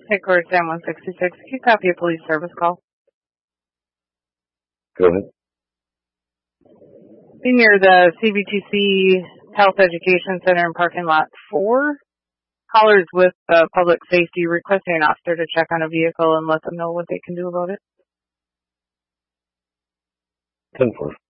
Headquarters Sam 166. Can you copy a police service call? Go ahead. Be near the CBTC Health Education Center in parking lot 4. Callers with public safety requesting an officer to check on a vehicle and let them know what they can do about it. 10-4.